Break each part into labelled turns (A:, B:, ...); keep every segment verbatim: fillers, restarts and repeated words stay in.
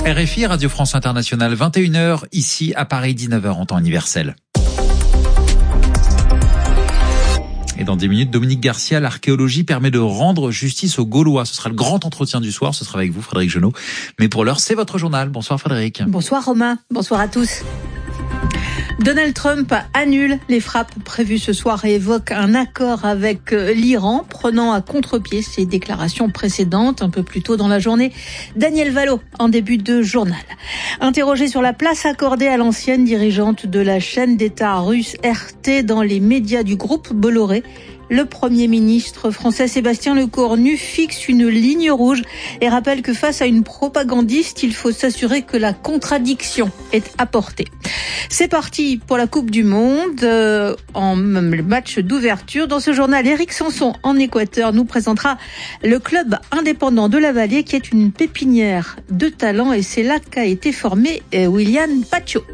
A: R F I, Radio France Internationale, vingt et une heures, ici à Paris, dix-neuf heures en temps universel. Et dans dix minutes, Dominique Garcia, l'archéologie permet de rendre justice aux Gaulois. Ce sera le grand entretien du soir, ce sera avec vous, Frédéric Genot. Mais pour l'heure, c'est votre journal. Bonsoir Frédéric.
B: Bonsoir Romain, bonsoir à tous. Donald Trump annule les frappes prévues ce soir et évoque un accord avec l'Iran, prenant à contre-pied ses déclarations précédentes un peu plus tôt dans la journée. Daniel Valo, en début de journal. Interrogé sur la place accordée à l'ancienne dirigeante de la chaîne d'État russe R T dans les médias du groupe Bolloré, le Premier ministre français Sébastien Lecornu fixe une ligne rouge et rappelle que face à une propagandiste, il faut s'assurer que la contradiction est apportée. C'est parti pour la Coupe du Monde euh, en match d'ouverture. Dans ce journal, Éric Sanson en Équateur nous présentera le club indépendant de la Vallée qui est une pépinière de talent et c'est là qu'a été formé euh, William Pacho.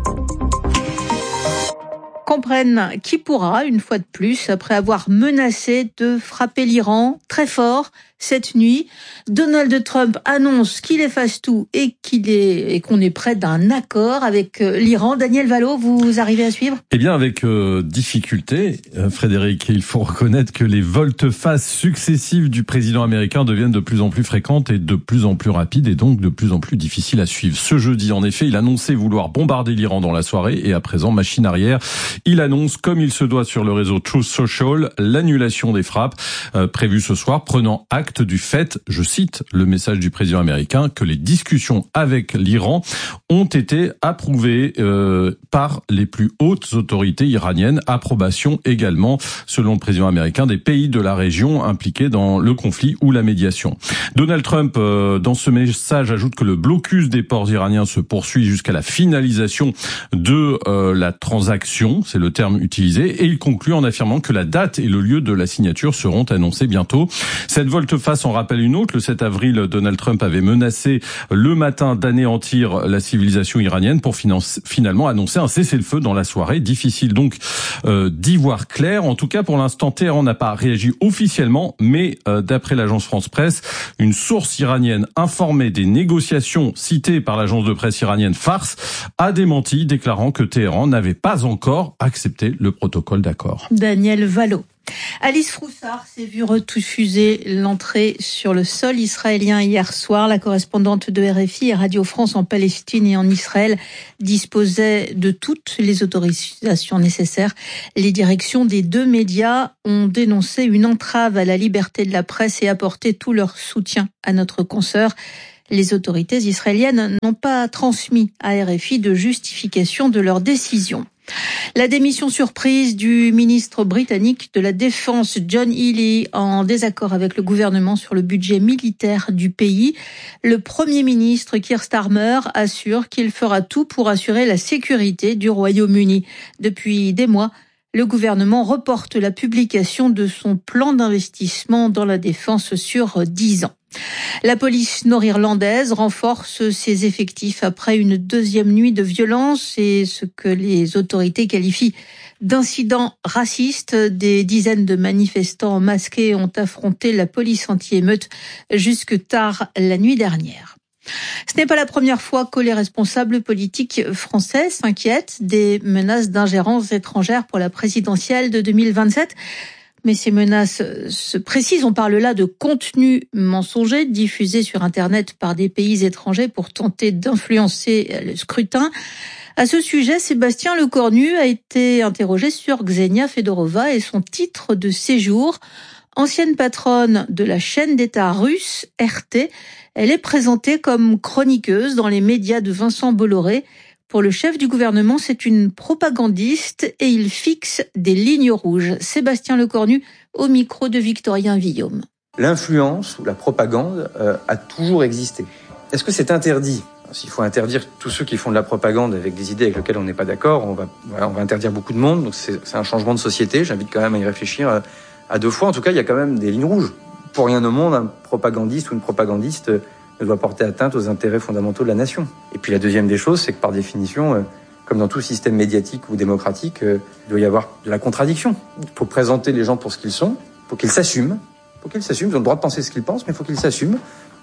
B: Comprenne qui pourra, une fois de plus, après avoir menacé de frapper l'Iran très fort cette nuit. Donald Trump annonce qu'il efface tout et qu'il est et qu'on est près d'un accord avec l'Iran. Daniel Valo, vous arrivez à suivre ?
C: Eh bien, avec euh, difficulté, euh, Frédéric, il faut reconnaître que les volte-face successives du président américain deviennent de plus en plus fréquentes et de plus en plus rapides et donc de plus en plus difficiles à suivre. Ce jeudi, en effet, il annonçait vouloir bombarder l'Iran dans la soirée et à présent, machine arrière, il annonce, comme il se doit sur le réseau Truth Social, l'annulation des frappes euh, prévues ce soir, prenant acte du fait, je cite le message du président américain, que les discussions avec l'Iran ont été approuvées euh, par les plus hautes autorités iraniennes. Approbation également, selon le président américain, des pays de la région impliqués dans le conflit ou la médiation. Donald Trump, euh, dans ce message, ajoute que le blocus des ports iraniens se poursuit jusqu'à la finalisation de euh, la transaction, c'est le terme utilisé, et il conclut en affirmant que la date et le lieu de la signature seront annoncés bientôt. Cette volte-face en rappelle une autre. Le sept avril, Donald Trump avait menacé le matin d'anéantir la civilisation iranienne pour finance, finalement annoncer un cessez-le-feu dans la soirée. Difficile donc euh, d'y voir clair. En tout cas, pour l'instant, Téhéran n'a pas réagi officiellement, mais euh, d'après l'agence France-Presse, une source iranienne informée des négociations citées par l'agence de presse iranienne Fars a démenti, déclarant que Téhéran n'avait pas encore accepté le protocole d'accord.
B: Daniel Valo. Alice Froussard s'est vue refuser l'entrée sur le sol israélien hier soir. La correspondante de R F I et Radio France en Palestine et en Israël disposait de toutes les autorisations nécessaires. Les directions des deux médias ont dénoncé une entrave à la liberté de la presse et apporté tout leur soutien à notre consoeur. Les autorités israéliennes n'ont pas transmis à R F I de justification de leur décision. La démission surprise du ministre britannique de la Défense John Healey en désaccord avec le gouvernement sur le budget militaire du pays. Le Premier ministre Keir Starmer assure qu'il fera tout pour assurer la sécurité du Royaume-Uni. Depuis des mois, le gouvernement reporte la publication de son plan d'investissement dans la défense sur dix ans. La police nord-irlandaise renforce ses effectifs après une deuxième nuit de violence et ce que les autorités qualifient d'incidents racistes. Des dizaines de manifestants masqués ont affronté la police anti-émeute jusque tard la nuit dernière. Ce n'est pas la première fois que les responsables politiques français s'inquiètent des menaces d'ingérence étrangère pour la présidentielle de deux mille vingt-sept. Mais ces menaces se précisent. On parle là de contenus mensongers diffusés sur Internet par des pays étrangers pour tenter d'influencer le scrutin. À ce sujet, Sébastien Lecornu a été interrogé sur Ksenia Fedorova et son titre de séjour. Ancienne patronne de la chaîne d'État russe R T, elle est présentée comme chroniqueuse dans les médias de Vincent Bolloré. Pour le chef du gouvernement, c'est une propagandiste et il fixe des lignes rouges. Sébastien Lecornu au micro de Victorien Villaume.
D: L'influence ou la propagande euh, a toujours existé. Est-ce que c'est interdit ? S'il faut interdire tous ceux qui font de la propagande avec des idées avec lesquelles on n'est pas d'accord, on va, voilà, on va interdire beaucoup de monde. Donc c'est, c'est un changement de société. J'invite quand même à y réfléchir à, à deux fois. En tout cas, il y a quand même des lignes rouges. Pour rien au monde, un propagandiste ou une propagandiste ne doit porter atteinte aux intérêts fondamentaux de la nation. Et puis la deuxième des choses, c'est que par définition, euh, comme dans tout système médiatique ou démocratique, euh, il doit y avoir de la contradiction. Il faut présenter les gens pour ce qu'ils sont, il faut qu'ils s'assument, il faut qu'ils s'assument, ils ont le droit de penser ce qu'ils pensent, mais il faut qu'ils s'assument.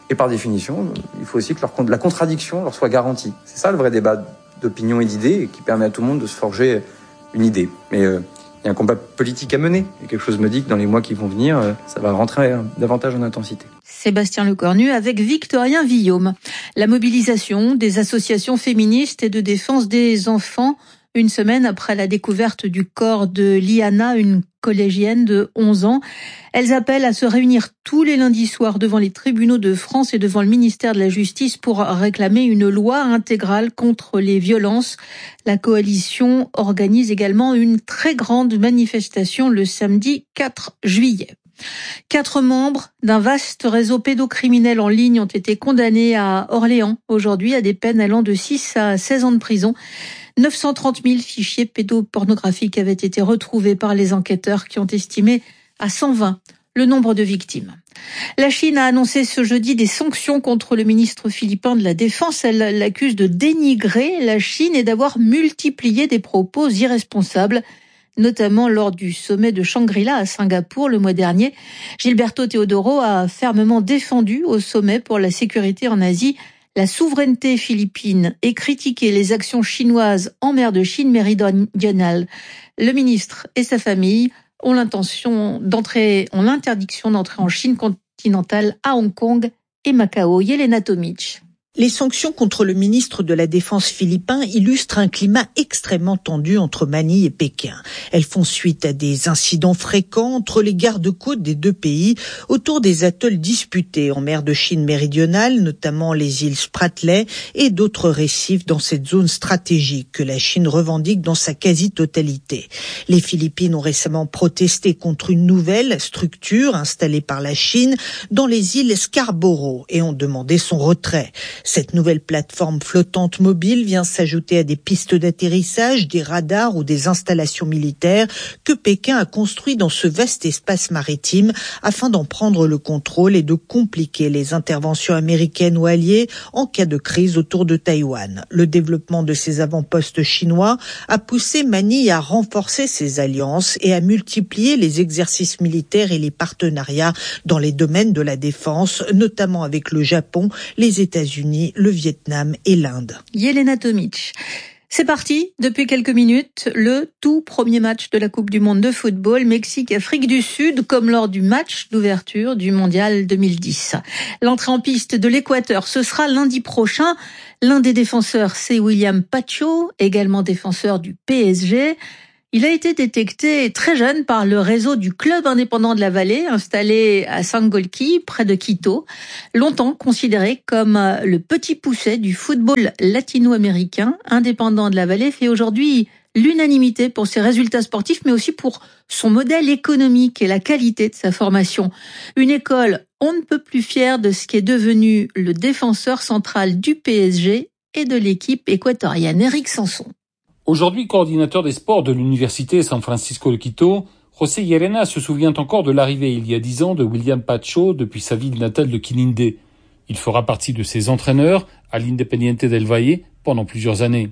D: Et par définition, il faut aussi que leur, la contradiction leur soit garantie. C'est ça le vrai débat d'opinion et d'idées qui permet à tout le monde de se forger une idée. Mais euh, il y a un combat politique à mener. Et quelque chose me dit que dans les mois qui vont venir, euh, ça va rentrer euh, davantage en intensité.
B: Sébastien Lecornu avec Victorien Villaume. La mobilisation des associations féministes et de défense des enfants, une semaine après la découverte du corps de Liana, une collégienne de onze ans. Elles appellent à se réunir tous les lundis soirs devant les tribunaux de France et devant le ministère de la Justice pour réclamer une loi intégrale contre les violences. La coalition organise également une très grande manifestation le samedi quatre juillet. Quatre membres d'un vaste réseau pédocriminel en ligne ont été condamnés à Orléans aujourd'hui à des peines allant de six à seize ans de prison. neuf cent trente mille fichiers pédopornographiques avaient été retrouvés par les enquêteurs qui ont estimé à cent vingt le nombre de victimes. La Chine a annoncé ce jeudi des sanctions contre le ministre philippin de la Défense. Elle l'accuse de dénigrer la Chine et d'avoir multiplié des propos irresponsables, notamment lors du sommet de Shangri-La à Singapour le mois dernier. Gilberto Teodoro a fermement défendu au sommet pour la sécurité en Asie la souveraineté philippine et critiqué les actions chinoises en mer de Chine méridionale. Le ministre et sa famille ont l'intention d'entrer, ont l'interdiction d'entrer en Chine continentale, à Hong Kong et Macao. Yelena Tomic.
E: Les sanctions contre le ministre de la Défense philippin illustrent un climat extrêmement tendu entre Manille et Pékin. Elles font suite à des incidents fréquents entre les gardes-côtes des deux pays autour des atolls disputés en mer de Chine méridionale, notamment les îles Spratly et d'autres récifs dans cette zone stratégique que la Chine revendique dans sa quasi-totalité. Les Philippines ont récemment protesté contre une nouvelle structure installée par la Chine dans les îles Scarborough et ont demandé son retrait. Cette nouvelle plateforme flottante mobile vient s'ajouter à des pistes d'atterrissage, des radars ou des installations militaires que Pékin a construit dans ce vaste espace maritime afin d'en prendre le contrôle et de compliquer les interventions américaines ou alliées en cas de crise autour de Taïwan. Le développement de ces avant-postes chinois a poussé Manille à renforcer ses alliances et à multiplier les exercices militaires et les partenariats dans les domaines de la défense, notamment avec le Japon, les États-Unis, le Vietnam et l'Inde.
B: Yelena Tomic. C'est parti, depuis quelques minutes, le tout premier match de la Coupe du Monde de football, Mexique-Afrique du Sud, comme lors du match d'ouverture du Mondial deux mille dix. L'entrée en piste de l'Équateur, ce sera lundi prochain. L'un des défenseurs, c'est William Pacho, également défenseur du P S G. Il a été détecté très jeune par le réseau du Club indépendant de la Vallée, installé à Sangolquí, près de Quito, longtemps considéré comme le petit pousset du football latino-américain. Indépendant de la Vallée fait aujourd'hui l'unanimité pour ses résultats sportifs, mais aussi pour son modèle économique et la qualité de sa formation. Une école on ne peut plus fière de ce qui est devenu le défenseur central du P S G et de l'équipe équatorienne. Éric Sanson.
F: Aujourd'hui coordinateur des sports de l'université San Francisco de Quito, José Llerena se souvient encore de l'arrivée il y a dix ans de William Pacho depuis sa ville natale de Quilindé. Il fera partie de ses entraîneurs à l'Independiente del Valle pendant plusieurs années.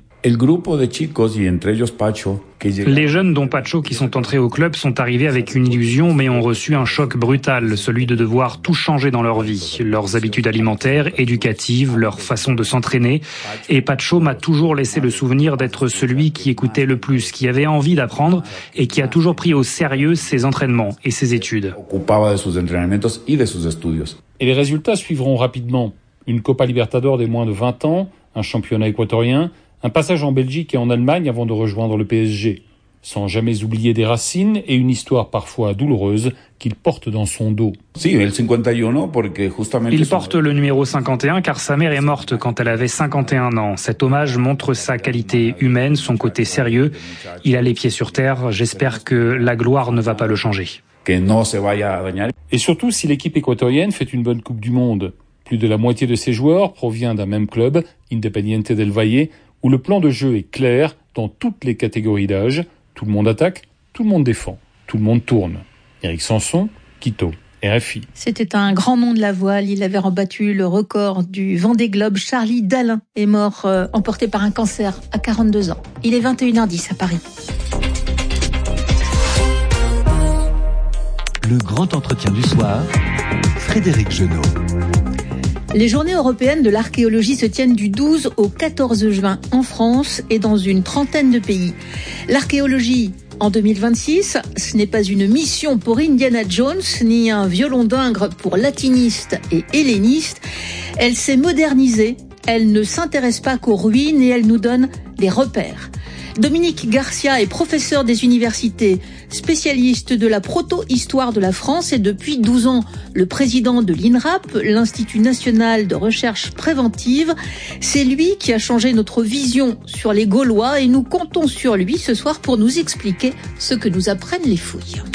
G: Les jeunes dont Pacho qui sont entrés au club sont arrivés avec une illusion mais ont reçu un choc brutal, celui de devoir tout changer dans leur vie, leurs habitudes alimentaires, éducatives, leur façon de s'entraîner. Et Pacho m'a toujours laissé le souvenir d'être celui qui écoutait le plus, qui avait envie d'apprendre et qui a toujours pris au sérieux ses entraînements et ses études.
F: Et les résultats suivront rapidement. Une Copa Libertadores des moins de vingt ans, un championnat équatorien, un passage en Belgique et en Allemagne avant de rejoindre le P S G, sans jamais oublier des racines et une histoire parfois douloureuse qu'il porte dans son dos.
G: Il porte le numéro cinquante et un car sa mère est morte quand elle avait cinquante et un ans. Cet hommage montre sa qualité humaine, son côté sérieux. Il a les pieds sur terre. J'espère que la gloire ne va pas le changer.
F: Et surtout si l'équipe équatorienne fait une bonne Coupe du Monde. Plus de la moitié de ses joueurs provient d'un même club, Independiente del Valle, où le plan de jeu est clair dans toutes les catégories d'âge. Tout le monde attaque, tout le monde défend, tout le monde tourne. Éric Sanson, Quito, R F I.
B: C'était un grand nom de la voile. Il avait rebattu le record du Vendée Globe. Charlie Dalin est mort, euh, emporté par un cancer à quarante-deux ans. Il est vingt et une heures dix à Paris.
H: Le grand entretien du soir, Frédéric Genot.
B: Les journées européennes de l'archéologie se tiennent du douze au quatorze juin en France et dans une trentaine de pays. L'archéologie en deux mille vingt-six, ce n'est pas une mission pour Indiana Jones, ni un violon d'Ingres pour latinistes et hellénistes. Elle s'est modernisée, elle ne s'intéresse pas qu'aux ruines et elle nous donne des repères. Dominique Garcia est professeur des universités, spécialiste de la proto-histoire de la France et depuis douze ans, le président de l'I N R A P, l'Institut national de recherche préventive. C'est lui qui a changé notre vision sur les Gaulois et nous comptons sur lui ce soir pour nous expliquer ce que nous apprennent les fouilles.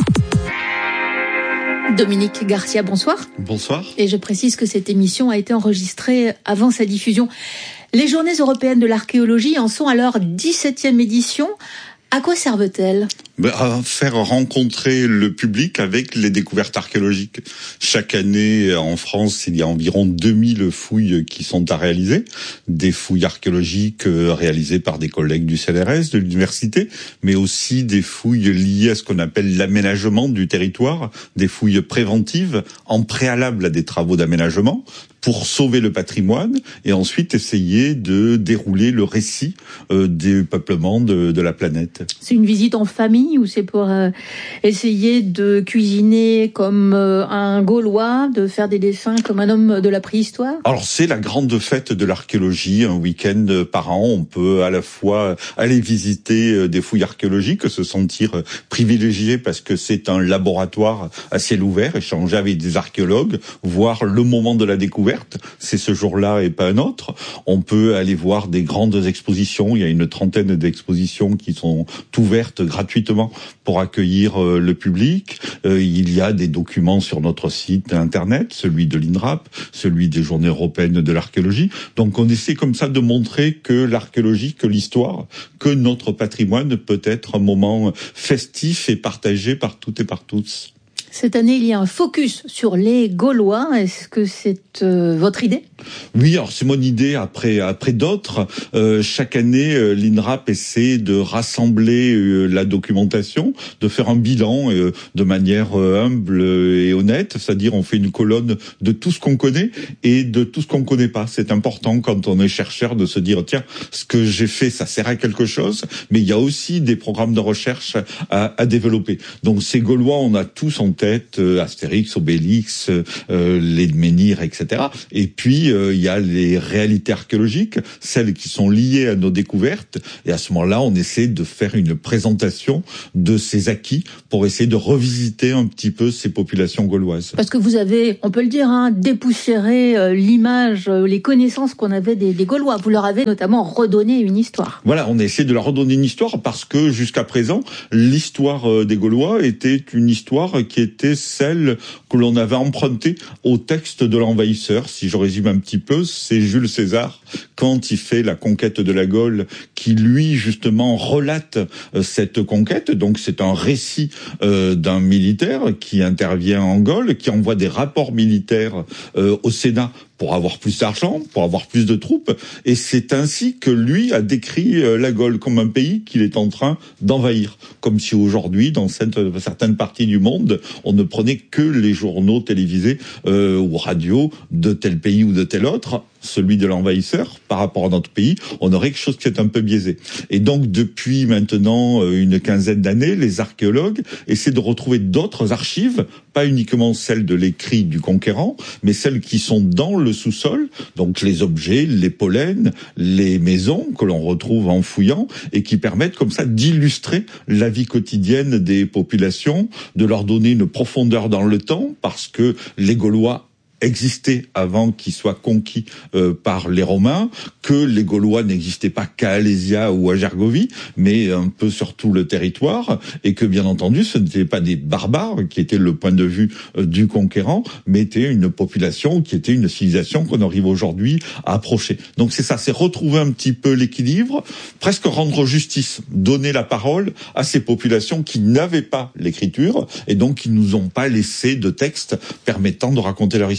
B: Dominique Garcia, bonsoir.
H: Bonsoir.
B: Et je précise que cette émission a été enregistrée avant sa diffusion. Les Journées européennes de l'archéologie en sont à leur dix-septième édition. À quoi servent-elles ?
H: Ben, à faire rencontrer le public avec les découvertes archéologiques. Chaque année, en France, il y a environ deux mille fouilles qui sont à réaliser. Des fouilles archéologiques réalisées par des collègues du C N R S, de l'université, mais aussi des fouilles liées à ce qu'on appelle l'aménagement du territoire, des fouilles préventives en préalable à des travaux d'aménagement pour sauver le patrimoine et ensuite essayer de dérouler le récit euh, des peuplements de, de la planète.
B: C'est une visite en famille ou c'est pour euh, essayer de cuisiner comme euh, un Gaulois, de faire des dessins comme un homme de la préhistoire ?
H: Alors c'est la grande fête de l'archéologie, un week-end par an. On peut à la fois aller visiter des fouilles archéologiques, se sentir privilégié parce que c'est un laboratoire à ciel ouvert, échanger avec des archéologues, voir le moment de la découverte. C'est ce jour-là et pas un autre. On peut aller voir des grandes expositions. Il y a une trentaine d'expositions qui sont ouvertes gratuitement pour accueillir euh, le public. Euh, il y a des documents sur notre site internet, celui de l'I N R A P, celui des Journées européennes de l'archéologie. Donc on essaie comme ça de montrer que l'archéologie, que l'histoire, que notre patrimoine peut être un moment festif et partagé par toutes et par tous.
B: Cette année, il y a un focus sur les Gaulois. Est-ce que c'est euh, votre idée ?
H: Oui, alors c'est mon idée après après d'autres. Euh, chaque année, euh, l'I N R A P essaie de rassembler euh, la documentation, de faire un bilan euh, de manière euh, humble et honnête. C'est-à-dire, on fait une colonne de tout ce qu'on connaît et de tout ce qu'on connaît pas. C'est important quand on est chercheur de se dire tiens, ce que j'ai fait, ça sert à quelque chose. Mais il y a aussi des programmes de recherche à, à développer. Donc ces Gaulois, on a tous en tête euh, Astérix, Obélix, euh, les menhirs, et cetera. Et puis euh, il y a les réalités archéologiques, celles qui sont liées à nos découvertes. Et à ce moment-là, on essaie de faire une présentation de ces acquis pour essayer de revisiter un petit peu ces populations gauloises.
B: Parce que vous avez, on peut le dire, hein, dépoussiéré euh, l'image, euh, les connaissances qu'on avait des, des Gaulois. Vous leur avez notamment redonné une histoire.
H: Voilà, on a essayé de leur redonner une histoire parce que jusqu'à présent, l'histoire euh, des Gaulois était une histoire qui était celle que l'on avait empruntée au texte de l'envahisseur. Si je résume un petit peu, c'est Jules César, quand il fait la conquête de la Gaule, qui lui, justement, relate euh, cette conquête. Donc c'est un récit euh, d'un militaire qui intervient en Gaule, qui envoie des rapports militaires euh, au Sénat pour avoir plus d'argent, pour avoir plus de troupes. Et c'est ainsi que lui a décrit la Gaule comme un pays qu'il est en train d'envahir. Comme si aujourd'hui, dans certaines parties du monde, on ne prenait que les journaux télévisés euh, ou radio de tel pays ou de tel autre, celui de l'envahisseur, par rapport à notre pays, on aurait quelque chose qui est un peu biaisé. Et donc, depuis maintenant une quinzaine d'années, les archéologues essaient de retrouver d'autres archives, pas uniquement celles de l'écrit du conquérant, mais celles qui sont dans le sous-sol, donc les objets, les pollens, les maisons que l'on retrouve en fouillant, et qui permettent comme ça d'illustrer la vie quotidienne des populations, de leur donner une profondeur dans le temps, parce que les Gaulois existait avant qu'il soit conquis euh, par les Romains, que les Gaulois n'existaient pas qu'à Alésia ou à Gergovie, mais un peu sur tout le territoire, et que bien entendu ce n'étaient pas des barbares qui étaient le point de vue euh, du conquérant, mais était une population qui était une civilisation qu'on arrive aujourd'hui à approcher. Donc c'est ça, c'est retrouver un petit peu l'équilibre, presque rendre justice, donner la parole à ces populations qui n'avaient pas l'écriture, et donc qui nous ont pas laissé de texte permettant de raconter leur histoire.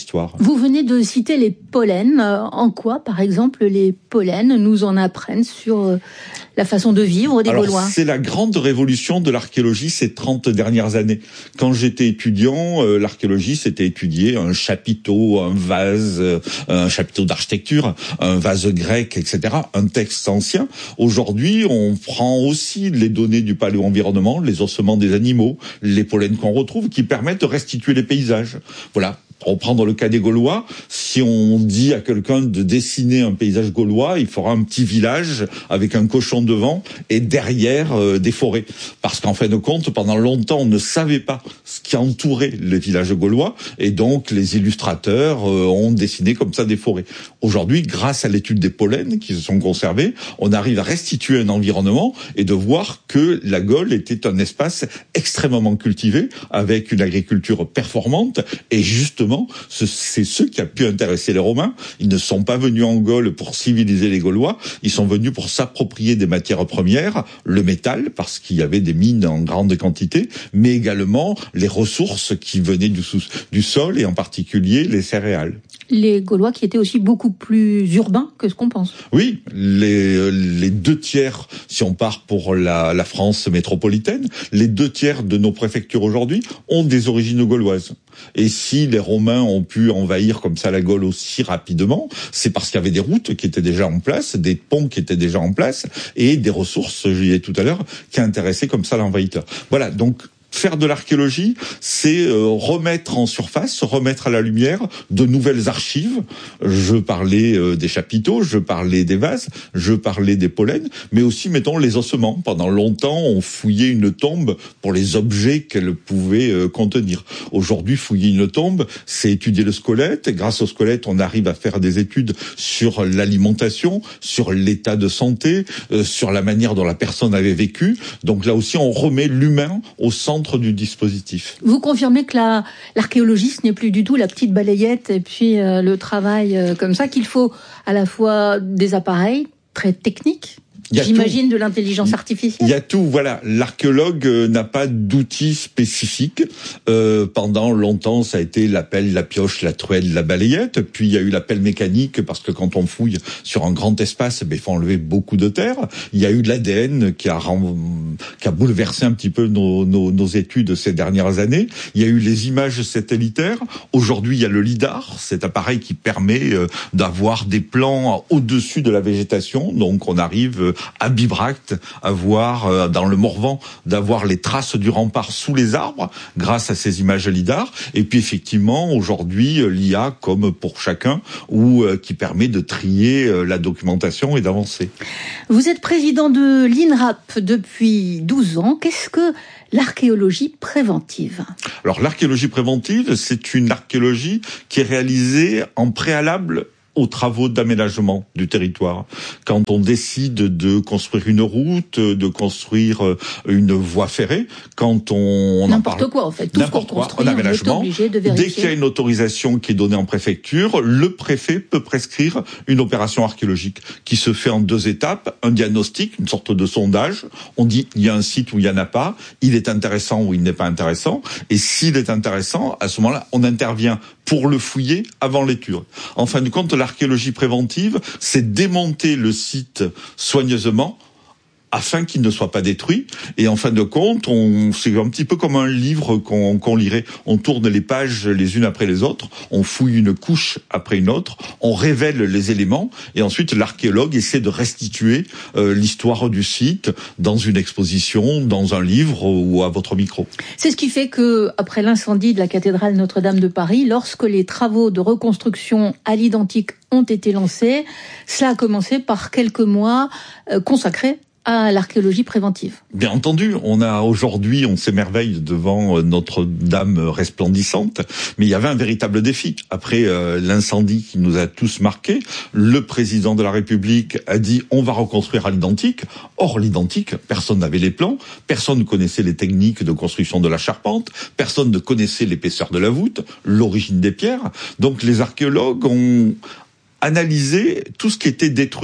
H: histoire.
B: Vous venez de citer les pollens. En quoi, par exemple, les pollens nous en apprennent sur la façon de vivre des
H: Alors,
B: Gaulois?
H: C'est la grande révolution de l'archéologie ces trente dernières années. Quand j'étais étudiant, euh, l'archéologie, c'était étudier un chapiteau, un vase, euh, un chapiteau d'architecture, un vase grec, et cetera, un texte ancien. Aujourd'hui, on prend aussi les données du paléo-environnement, les ossements des animaux, les pollens qu'on retrouve, qui permettent de restituer les paysages. Voilà. Pour reprendre le cas des Gaulois, si on dit à quelqu'un de dessiner un paysage gaulois, il fera un petit village avec un cochon devant et derrière euh, des forêts. Parce qu'en fin de compte, pendant longtemps, on ne savait pas ce qui entourait le village gaulois et donc les illustrateurs euh, ont dessiné comme ça des forêts. Aujourd'hui, grâce à l'étude des pollens qui se sont conservés, on arrive à restituer un environnement et de voir que la Gaule était un espace extrêmement cultivé avec une agriculture performante et justement c'est ce qui a pu intéresser les Romains. Ils ne sont pas venus en Gaule pour civiliser les Gaulois, ils sont venus pour s'approprier des matières premières, le métal, parce qu'il y avait des mines en grande quantité, mais également les ressources qui venaient du, sous, du sol, et en particulier les céréales.
B: Les Gaulois qui étaient aussi beaucoup plus urbains que ce qu'on pense.
H: Oui, les, les deux tiers, si on part pour la, la France métropolitaine, les deux tiers de nos préfectures aujourd'hui ont des origines gauloises. Et si les Romains ont pu envahir comme ça la Gaule aussi rapidement, c'est parce qu'il y avait des routes qui étaient déjà en place, des ponts qui étaient déjà en place, et des ressources, je disais tout à l'heure, qui intéressaient comme ça l'envahisseur. Voilà, donc faire de l'archéologie, c'est euh, remettre en surface, remettre à la lumière de nouvelles archives. Je parlais euh, des chapiteaux, je parlais des vases, je parlais des pollens, mais aussi, mettons, les ossements. Pendant longtemps, on fouillait une tombe pour les objets qu'elle pouvait euh, contenir. Aujourd'hui, fouiller une tombe, c'est étudier le squelette. Et grâce au squelette, on arrive à faire des études sur l'alimentation, sur l'état de santé, euh, sur la manière dont la personne avait vécu. Donc là aussi, on remet l'humain au centre du dispositif.
B: Vous confirmez que la, l'archéologie, ce n'est plus du tout la petite balayette et puis euh, le travail euh, comme ça, qu'il faut à la fois des appareils très techniques, j'imagine, de l'intelligence artificielle.
H: Il y a tout, voilà. L'archéologue euh, n'a pas d'outils spécifiques. Euh, pendant longtemps, ça a été la pelle, la pioche, la truelle, la balayette. Puis il y a eu la pelle mécanique, parce que quand on fouille sur un grand espace, ben, il faut enlever beaucoup de terre. Il y a eu de l'A D N qui a, rend... qui a bouleversé un petit peu nos, nos, nos études ces dernières années. Il y a eu les images satellitaires. Aujourd'hui, il y a le lidar, cet appareil qui permet euh, d'avoir des plans au-dessus de la végétation. Donc on arrive euh, à Bibracte, à voir euh, dans le Morvan, d'avoir les traces du rempart sous les arbres grâce à ces images lidar. Et puis effectivement, aujourd'hui, l'I A comme pour chacun, ou euh, qui permet de trier euh, la documentation et d'avancer.
B: Vous êtes président de l'INRAP depuis douze ans. Qu'est-ce que l'archéologie préventive? Alors
H: l'archéologie préventive, c'est une archéologie qui est réalisée en préalable aux travaux d'aménagement du territoire. Quand on décide de construire une route, de construire une voie ferrée, quand on...
B: N'importe
H: parle,
B: quoi, en fait. Tout ce qu'on construit,
H: un aménagement,
B: on est obligé de vérifier.
H: Dès qu'il y a une autorisation qui est donnée en préfecture, le préfet peut prescrire une opération archéologique qui se fait en deux étapes. Un diagnostic, une sorte de sondage. On dit, il y a un site où il n'y en a pas, il est intéressant ou il n'est pas intéressant. Et s'il est intéressant, à ce moment-là, on intervient pour le fouiller avant l'étude. En fin de compte, l'archéologie préventive, c'est démonter le site soigneusement afin qu'il ne soit pas détruit. Et en fin de compte, on, c'est un petit peu comme un livre qu'on, qu'on lirait. On tourne les pages les unes après les autres, on fouille une couche après une autre, on révèle les éléments, et ensuite l'archéologue essaie de restituer euh, l'histoire du site dans une exposition, dans un livre ou à votre micro.
B: C'est ce qui fait que, après l'incendie de la cathédrale Notre-Dame de Paris, lorsque les travaux de reconstruction à l'identique ont été lancés, cela a commencé par quelques mois euh, consacrés à l'archéologie préventive.
H: Bien entendu, on a aujourd'hui, on s'émerveille devant Notre-Dame resplendissante, mais il y avait un véritable défi. Après euh, l'incendie qui nous a tous marqués, le président de la République a dit on va reconstruire à l'identique. Or l'identique, personne n'avait les plans, personne ne connaissait les techniques de construction de la charpente, personne ne connaissait l'épaisseur de la voûte, l'origine des pierres. Donc les archéologues ont analysé tout ce qui était détruit,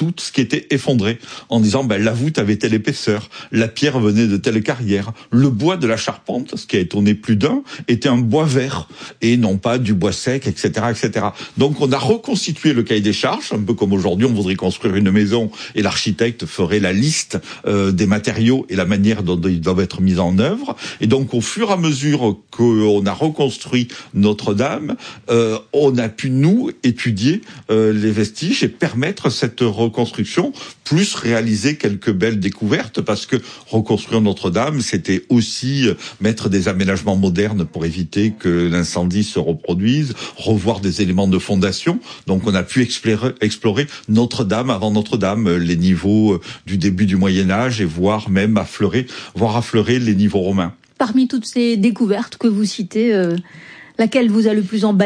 H: tout ce qui était effondré, en disant ben, la voûte avait telle épaisseur, la pierre venait de telle carrière, le bois de la charpente, ce qui a étonné plus d'un, était un bois vert et non pas du bois sec, et cetera, et cetera. Donc on a reconstitué le cahier des charges, un peu comme aujourd'hui on voudrait construire une maison et l'architecte ferait la liste euh, des matériaux et la manière dont ils doivent être mis en œuvre. Et donc au fur et à mesure qu'on a reconstruit Notre-Dame, euh, on a pu nous étudier euh, les vestiges et permettre cette reconstruction, plus réaliser quelques belles découvertes, parce que reconstruire Notre-Dame, c'était aussi mettre des aménagements modernes pour éviter que l'incendie se reproduise, revoir des éléments de fondation. Donc on a pu explorer, explorer Notre-Dame avant Notre-Dame, les niveaux du début du Moyen-Âge, et voir même affleurer, voir affleurer les niveaux romains.
B: Parmi toutes ces découvertes que vous citez, euh, laquelle vous a le plus emballé ?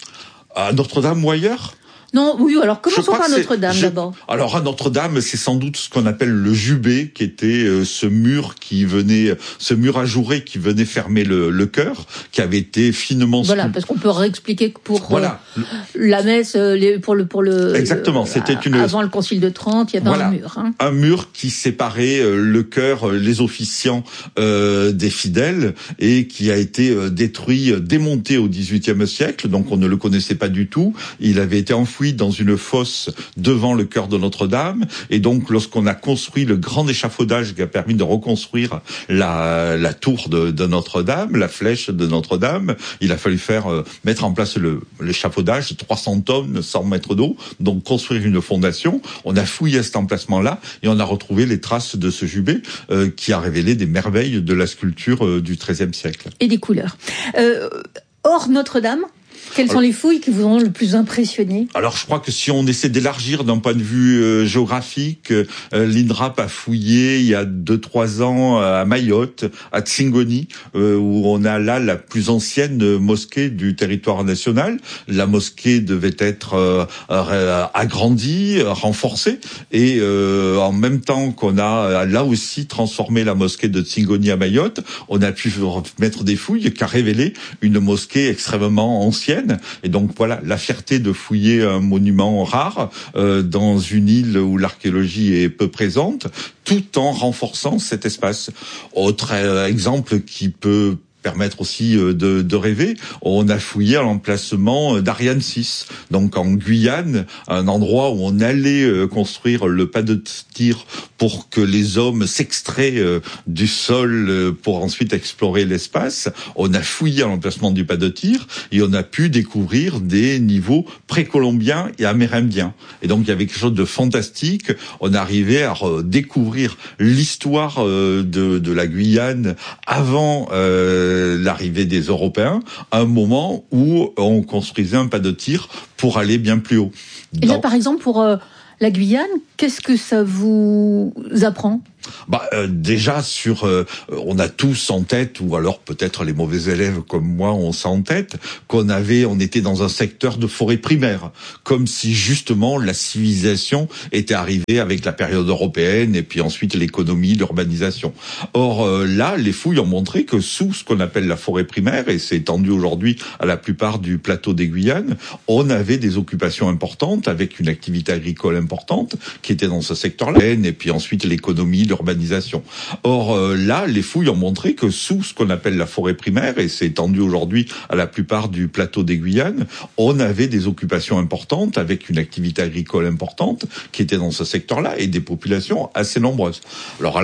H: À Notre-Dame ou ailleurs ?
B: Non, oui, alors commençons par Notre-Dame
H: je,
B: d'abord.
H: Alors à Notre-Dame, c'est sans doute ce qu'on appelle le jubé, qui était euh, ce mur qui venait, ce mur ajouré qui venait fermer le, le chœur, qui avait été finement...
B: Voilà, parce qu'on peut réexpliquer que pour
H: voilà.
B: euh, la messe, les, pour le... Pour le
H: Exactement, c'était une...
B: Avant le Concile de Trente, il y avait voilà, un mur. Hein.
H: Un mur qui séparait euh, le chœur, euh, les officiants euh, des fidèles, et qui a été euh, détruit, euh, démonté au dix-huitième siècle, donc on ne le connaissait pas du tout. Il avait été enfoui dans une fosse devant le chœur de Notre-Dame, et donc lorsqu'on a construit le grand échafaudage qui a permis de reconstruire la, la tour de, de Notre-Dame, la flèche de Notre-Dame, il a fallu faire euh, mettre en place le, l'échafaudage, trois cents tonnes, cent mètres d'eau, donc construire une fondation. On a fouillé à cet emplacement-là et on a retrouvé les traces de ce jubé euh, qui a révélé des merveilles de la sculpture euh, du treizième siècle.
B: Et des couleurs. Euh, hors Notre-Dame, quelles sont les fouilles qui vous ont le plus impressionné ?
H: Alors, je crois que si on essaie d'élargir d'un point de vue euh, géographique, euh, l'INRAP a fouillé il y a deux trois ans à Mayotte, à Tsingoni, euh, où on a là la plus ancienne mosquée du territoire national. La mosquée devait être euh, euh, agrandie, renforcée, et euh, en même temps qu'on a là aussi transformé la mosquée de Tsingoni à Mayotte, on a pu mettre des fouilles qui a révélé une mosquée extrêmement ancienne. Et donc voilà, la fierté de fouiller un monument rare euh, dans une île où l'archéologie est peu présente, tout en renforçant cet espace. Autre euh, exemple qui peut permettre aussi de, de rêver, on a fouillé à l'emplacement d'Ariane six, donc en Guyane, un endroit où on allait construire le pas de tir pour que les hommes s'extraient du sol pour ensuite explorer l'espace. On a fouillé à l'emplacement du pas de tir et on a pu découvrir des niveaux précolombiens et amérindiens. Et donc il y avait quelque chose de fantastique. On arrivait à découvrir l'histoire de, de la Guyane avant euh, l'arrivée des Européens, à un moment où on construisait un pas de tir pour aller bien plus haut.
B: Et là, par exemple, pour euh, la Guyane, qu'est-ce que ça vous apprend ?
H: Bah euh, déjà sur euh, on a tous en tête, ou alors peut-être les mauvais élèves comme moi ont ça en tête, qu'on avait on était dans un secteur de forêt primaire, comme si justement la civilisation était arrivée avec la période européenne et puis ensuite l'économie, l'urbanisation. Or euh, là, les fouilles ont montré que sous ce qu'on appelle la forêt primaire, et c'est étendu aujourd'hui à la plupart du plateau des Guyanes, on avait des occupations importantes avec une activité agricole importante qui était dans ce secteur-là, et puis ensuite l'économie, l'urbanisation. Or euh, là, les fouilles ont montré que sous ce qu'on appelle la forêt primaire, et c'est étendu aujourd'hui à la plupart du plateau des Guyanes, on avait des occupations importantes avec une activité agricole importante qui était dans ce secteur-là et des populations assez nombreuses. Alors